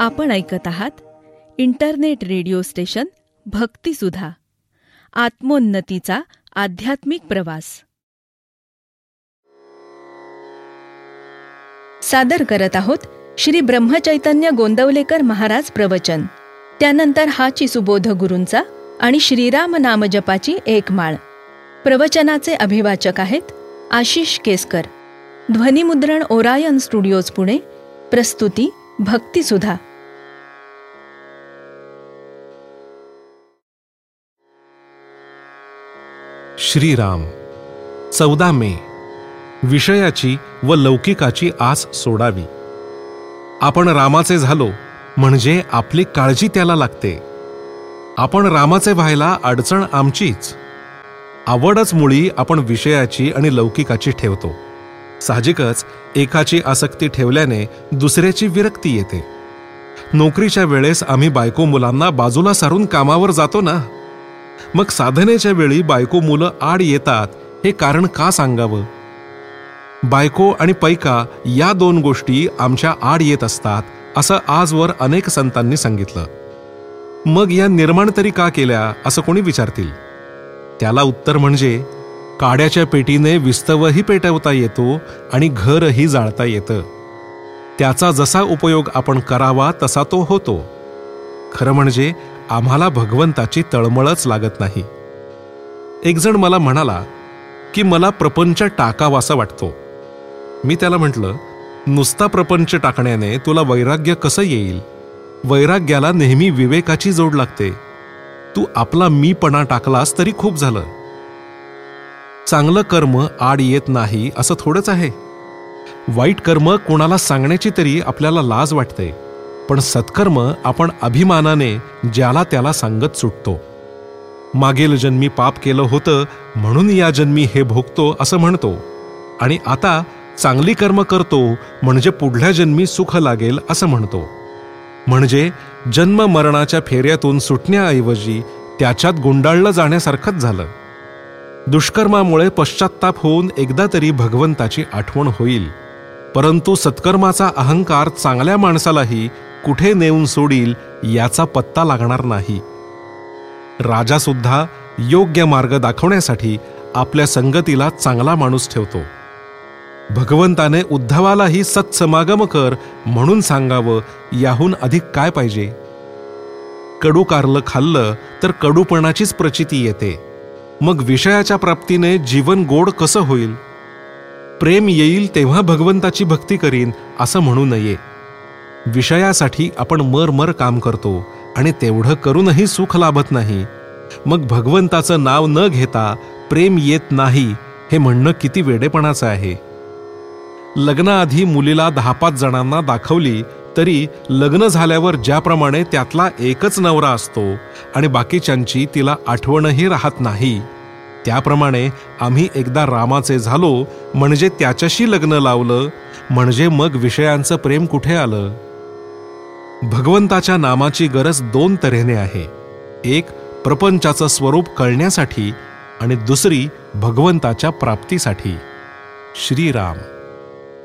आपण ऐकत आहात इंटरनेट रेडिओ स्टेशन भक्तिसुधा, आत्मोन्नतीचा आध्यात्मिक प्रवास. सादर करत आहोत श्री ब्रह्मचैतन्य गोंदवलेकर महाराज प्रवचन. त्यानंतर हाची सुबोध गुरूंचा आणि श्रीराम नामजपाची एक माळ. प्रवचनाचे अभिवाचक आहेत आशिष केसकर. ध्वनिमुद्रण ओरायन स्टुडिओज पुणे. प्रस्तुती भक्तिसुधा. श्रीराम. 14 मे. विषयाची व लौकिकाची आस सोडावी. आपण रामाचे झालो म्हणजे आपली काळजी त्याला लागते. आपण रामाचे व्हायला अडचण आमचीच. आवडच मुळी आपण विषयाची आणि लौकिकाची ठेवतो. साहजिकच एकाची आसक्ती ठेवल्याने दुसऱ्याची विरक्ती येते. नोकरीच्या वेळेस आम्ही बायको मुलांना बाजूला सारून कामावर जातो ना, मग साधनेच्या वेळी बायको मुलं आड येतात, हे कारण का सांगावं? बायको आणि पैका या 2 गोष्टी आमच्या आड येत असतात, असं आजवर अनेक संतांनी सांगितलं. मग या निर्माण तरी का केल्या असं कोणी विचारतील. त्याला उत्तर म्हणजे काड्याच्या पेटीने विस्तवही पेटवता येतो आणि घरही जाळता येतं. त्याचा जसा उपयोग आपण करावा तसा तो होतो. खरं म्हणजे आम्हाला भगवंताची तळमळच लागत नाही. एक जण मला म्हणाला की मला प्रपंच टाकावासा वाटतो. मी त्याला म्हटलं, नुसता प्रपंच टाकण्याने तुला वैराग्य कसं येईल? वैराग्याला नेहमी विवेकाची जोड लागते. तू आपला मीपणा टाकलास तरी खूप झालं. चांगलं कर्म आड येत नाही असं थोडंच आहे. वाईट कर्म कोणाला सांगण्याची तरी आपल्याला लाज वाटते, पण सत्कर्म आपण अभिमानाने ज्याला त्याला सांगत सुटतो. मागील जन्मी पाप केलं होतं म्हणून या जन्मी हे भोगतो असं म्हणतो, आणि आता चांगली कर्म करतो म्हणजे पुढल्या जन्मी सुख लागेल असं म्हणतो. म्हणजे जन्म मरणाच्या फेऱ्यातून सुटण्याऐवजी त्याच्यात गुंडाळलं जाण्यासारखंच झालं. दुष्कर्मामुळे पश्चात्ताप होऊन एकदा तरी भगवंताची आठवण होईल, परंतु सत्कर्माचा अहंकार चांगल्या माणसालाही कुठे नेऊन सोडील याचा पत्ता लागणार नाही. राजा सुद्धा योग्य मार्ग दाखवण्यासाठी आपल्या संगतीला चांगला माणूस ठेवतो. भगवंताने उद्धवालाही सत्समागम कर म्हणून सांगावं, याहून अधिक काय पाहिजे? कडू कारलं खाल्लं तर कडूपणाचीच प्रचिती येते. मग विषयाच्या प्राप्तीने जीवन गोड कसं होईल? प्रेम येईल तेव्हा भगवंताची भक्ती करीन असं म्हणू नये. विषयासाठी आपण मर काम करतो आणि तेवढं करूनही सुख लाभत नाही. मग भगवंताचं नाव न घेता प्रेम येत नाही हे म्हणणं किती वेडेपणाचं आहे. लग्नाआधी मुलीला 10-5 जणांना दाखवली तरी लग्न झाल्यावर ज्याप्रमाणे त्यातला एकच नवरा असतो आणि बाकीच्यांची तिला आठवणही राहत नाही, त्याप्रमाणे आम्ही एकदा रामाचे झालो म्हणजे त्याच्याशी लग्न लावलं, म्हणजे मग विषयांचं प्रेम कुठे आलं? भगवंताच्या नामाची गरज 2 तऱ्हेने आहे. एक प्रपंचाचं स्वरूप कळण्यासाठी आणि दुसरी भगवंताच्या प्राप्तीसाठी. श्रीराम.